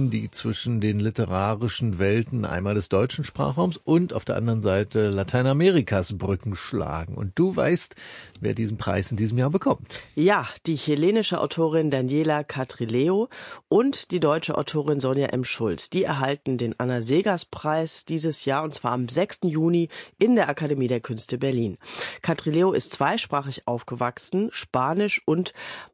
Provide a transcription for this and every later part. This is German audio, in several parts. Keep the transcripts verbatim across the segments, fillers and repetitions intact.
Brücken, die zwischen den literarischen Welten einmal des deutschen Sprachraums und auf der anderen Seite Lateinamerikas Brücken schlagen. Und du weißt, wer diesen Preis in diesem Jahr bekommt. Ja, die chilenische Autorin Daniela Catrileo und die deutsche Autorin Sonja M. Schulz. Die erhalten den Anna-Seghers-Preis dieses Jahr, und zwar am sechsten Juni in der Akademie der Künste Berlin. Catrileo ist zweisprachig aufgewachsen, Spanisch und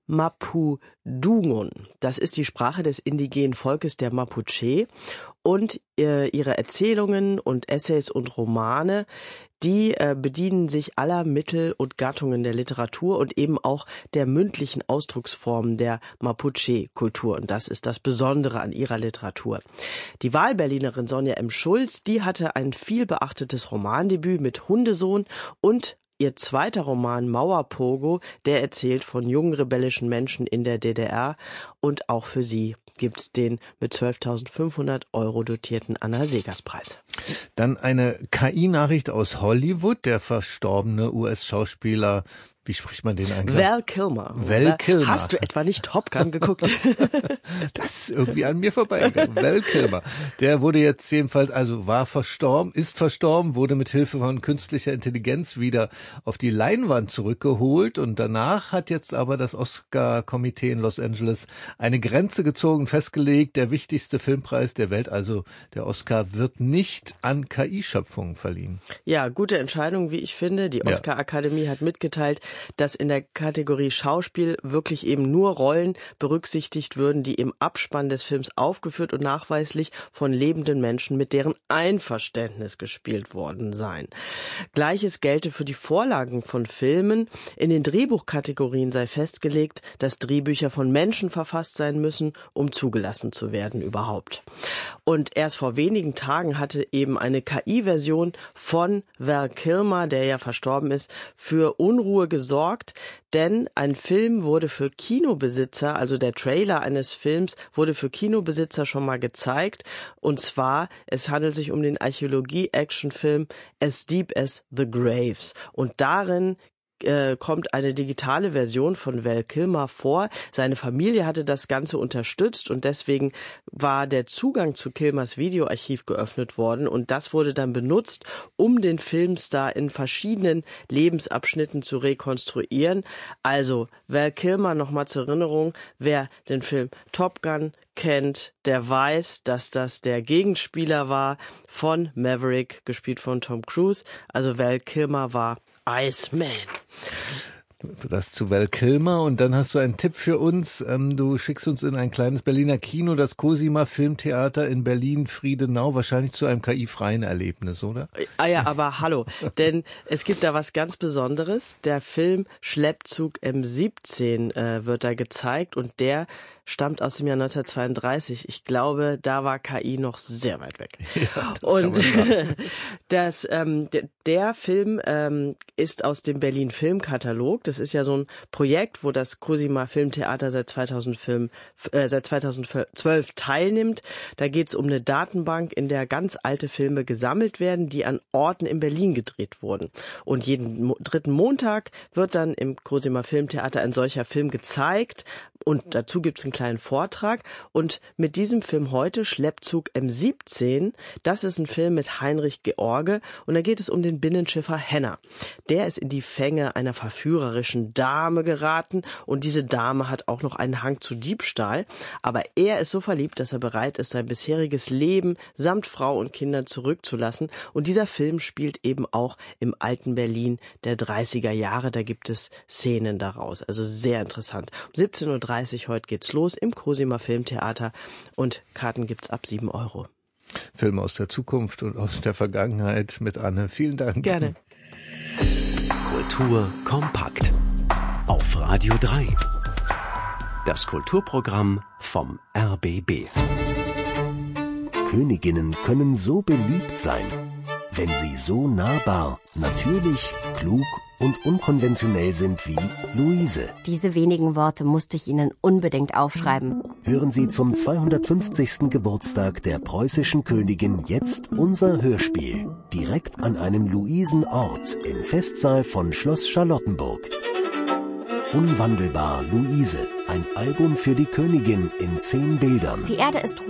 Mapudungun. Das ist die Sprache des indigenen Volkes der Mapuche. Und äh, ihre Erzählungen und Essays und Romane, die äh, bedienen sich aller Mittel und Gattungen der Literatur und eben auch der mündlichen Ausdrucksformen der Mapuche-Kultur. Und das ist das Besondere an ihrer Literatur. Die Wahlberlinerin Sonja M. Schulz, die hatte ein viel beachtetes Romandebüt mit Hundesohn, und ihr zweiter Roman Mauerpogo, der erzählt von jungen rebellischen Menschen in der D D R, und auch für sie gibt's den mit zwölftausendfünfhundert Euro dotierten Anna-Seghers-Preis. Dann eine K I-Nachricht aus Hollywood. Der verstorbene U S-Schauspieler, wie spricht man den eigentlich? Val Kilmer. Val Kilmer. Hast du etwa nicht Top Gun geguckt? Das ist irgendwie an mir vorbeigegangen. Val Kilmer. Der wurde jetzt jedenfalls, also war verstorben, ist verstorben, wurde mit Hilfe von künstlicher Intelligenz wieder auf die Leinwand zurückgeholt, und danach hat jetzt aber das Oscar-Komitee in Los Angeles eine Grenze gezogen, festgelegt, der wichtigste Filmpreis der Welt, also der Oscar, wird nicht an K I-Schöpfungen verliehen. Ja, gute Entscheidung, wie ich finde. Die Oscar-Akademie hat mitgeteilt, dass in der Kategorie Schauspiel wirklich eben nur Rollen berücksichtigt würden, die im Abspann des Films aufgeführt und nachweislich von lebenden Menschen mit deren Einverständnis gespielt worden seien. Gleiches gelte für die Vorlagen von Filmen. In den Drehbuchkategorien sei festgelegt, dass Drehbücher von Menschen verfasst sein müssen, um zugelassen zu werden überhaupt. Und erst vor wenigen Tagen hatte eben eine K I-Version von Val Kilmer, der ja verstorben ist, für Unruhe gesorgt, denn ein Film wurde für Kinobesitzer, also der Trailer eines Films wurde für Kinobesitzer schon mal gezeigt, und zwar, es handelt sich um den Archäologie-Action-Film As Deep as the Graves, und darin äh, kommt eine digitale Version von Val Kilmer vor. Seine Familie hatte das Ganze unterstützt, und deswegen war der Zugang zu Kilmers Videoarchiv geöffnet worden, und das wurde dann benutzt, um den Filmstar in verschiedenen Lebensabschnitten zu rekonstruieren. Also Val Kilmer, nochmal zur Erinnerung, wer den Film Top Gun kennt, der weiß, dass das der Gegenspieler war von Maverick, gespielt von Tom Cruise. Also Val Kilmer war Iceman. Das zu Val Kilmer. Und dann hast du einen Tipp für uns. Du schickst uns in ein kleines Berliner Kino, das Cosima Filmtheater in Berlin-Friedenau, wahrscheinlich zu einem K I-freien Erlebnis, oder? Ah ja, aber hallo, denn es gibt da was ganz Besonderes. Der Film Schleppzug M siebzehn äh, wird da gezeigt, und der stammt aus dem Jahr neunzehnhundertzweiunddreißig. Ich glaube, da war K I noch sehr weit weg. Ja, das und das, ähm, der, der Film ähm, ist aus dem Berlin Filmkatalog. Das ist ja so ein Projekt, wo das Cosima Filmtheater seit zweitausendfünf, äh, seit zweitausendzwölf teilnimmt. Da geht es um eine Datenbank, in der ganz alte Filme gesammelt werden, die an Orten in Berlin gedreht wurden. Und jeden mo- dritten Montag wird dann im Cosima Filmtheater ein solcher Film gezeigt. Und dazu gibt es einen kleinen Vortrag. Und mit diesem Film heute, Schleppzug M siebzehn, das ist ein Film mit Heinrich George. Und da geht es um den Binnenschiffer Henner. Der ist in die Fänge einer verführerischen Dame geraten. Und diese Dame hat auch noch einen Hang zu Diebstahl. Aber er ist so verliebt, dass er bereit ist, sein bisheriges Leben samt Frau und Kindern zurückzulassen. Und dieser Film spielt eben auch im alten Berlin der dreißiger Jahre. Da gibt es Szenen daraus. Also sehr interessant. Um siebzehn Uhr dreißig heute geht's los im Cosima Filmtheater, und Karten gibt's ab sieben Euro. Filme aus der Zukunft und aus der Vergangenheit mit Anne. Vielen Dank. Gerne. Kultur kompakt auf Radio drei. Das Kulturprogramm vom R B B. Königinnen können so beliebt sein, wenn sie so nahbar, natürlich, klug und unkonventionell sind wie Luise. Diese wenigen Worte musste ich Ihnen unbedingt aufschreiben. Hören Sie zum zweihundertfünfzigsten Geburtstag der preußischen Königin jetzt unser Hörspiel. Direkt an einem Luisenort im Festsaal von Schloss Charlottenburg. Unwandelbar Luise, ein Album für die Königin in zehn Bildern. Die Erde ist